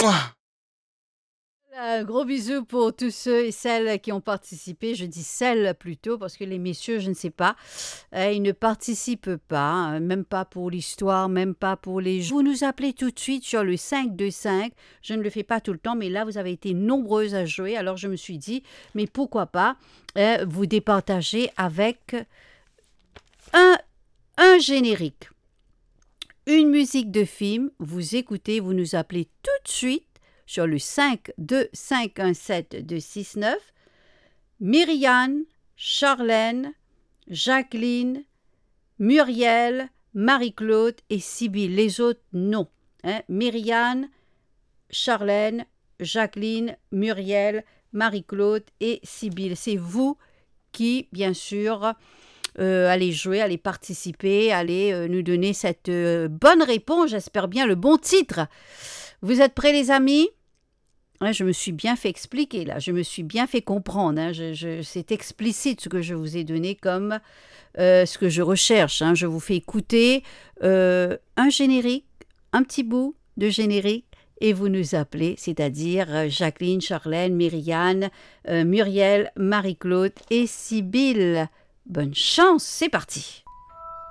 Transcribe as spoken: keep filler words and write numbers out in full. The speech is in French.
Un gros bisou pour tous ceux et celles qui ont participé. Je dis celles plutôt parce que les messieurs, je ne sais pas, euh, ils ne participent pas, hein, même pas pour l'histoire, même pas pour les jeux. Vous nous appelez tout de suite sur le cinq deux cinq. Je ne le fais pas tout le temps, mais là, vous avez été nombreuses à jouer. Alors, je me suis dit, mais pourquoi pas euh, vous départager avec un, un générique, une musique de film. Vous écoutez, vous nous appelez tout de suite sur le cinq deux cinq un sept deux six neuf, Myriane, Charlène, Jacqueline, Muriel, Marie-Claude et Sybille. Les autres, non. Hein? Myriane, Charlène, Jacqueline, Muriel, Marie-Claude et Sybille. C'est vous qui, bien sûr, euh, allez jouer, allez participer, allez euh, nous donner cette euh, bonne réponse. J'espère bien le bon titre. Vous êtes prêts, les amis? Ouais, je me suis bien fait expliquer, là. Je me suis bien fait comprendre. Hein. Je, je, c'est explicite ce que je vous ai donné comme euh, ce que je recherche. Hein. Je vous fais écouter euh, un générique, un petit bout de générique, et vous nous appelez, c'est-à-dire Jacqueline, Charlène, Myriane, euh, Muriel, Marie-Claude et Sybille. Bonne chance, c'est parti!